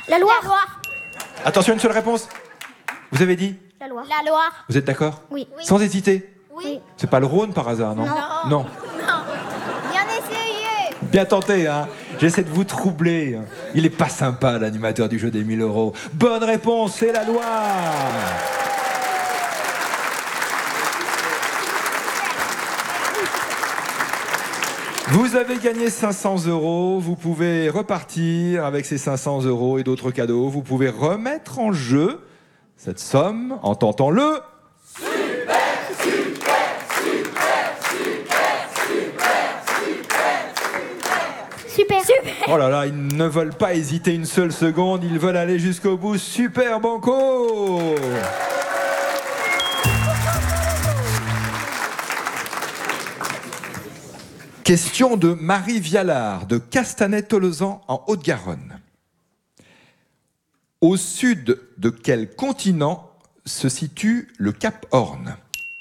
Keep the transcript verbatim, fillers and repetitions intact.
La Loire. La Loire. Attention, une seule réponse. Vous avez dit? La Loire. La Loire. Vous êtes d'accord? Oui. Oui. Sans hésiter? Oui. C'est pas le Rhône par hasard, non? Non. Non. Non. Bien essayé. Bien tenté, hein. J'essaie de vous troubler. Il est pas sympa, l'animateur du jeu des mille euros. Bonne réponse, c'est la Loire. Vous avez gagné cinq cents euros, vous pouvez repartir avec ces cinq cents euros et d'autres cadeaux. Vous pouvez remettre en jeu cette somme en tentant le... Super, super, super, super, super, Super. Super. Oh là là, ils ne veulent pas hésiter une seule seconde, ils veulent aller jusqu'au bout. Super banco! Question de Marie Vialard, de Castanet-Tolosan, en Haute-Garonne. Au sud de quel continent se situe le Cap Horn?